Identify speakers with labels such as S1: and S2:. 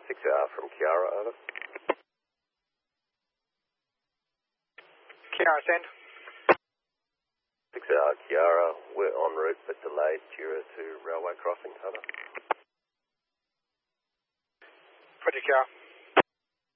S1: 6R from Kiara, over.
S2: Kiara, send.
S1: 6R Kiara, we're en route but delayed due to railway crossing, over.
S2: Roger, Kiara.